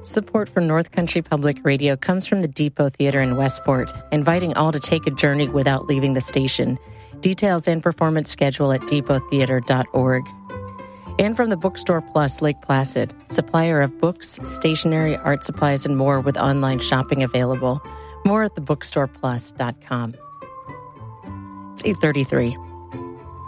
Support for North Country Public Radio comes from the Depot Theater in Westport, inviting all to take a journey without leaving the station. Details and performance schedule at depottheater.org. And from the Bookstore Plus Lake Placid, supplier of books, stationery, art supplies, and more with online shopping available. More at thebookstoreplus.com. It's 8:33.